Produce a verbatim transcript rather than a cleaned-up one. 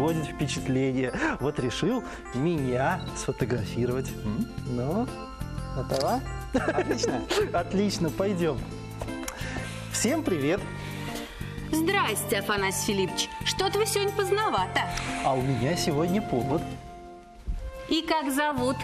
производит впечатление. Вот решил меня сфотографировать. М? Ну, готова? Отлично. Отлично, пойдем. Всем привет. Здрасте, Афанасий Филиппович. Что-то вы сегодня поздновато. А у меня сегодня повод. И как зовут?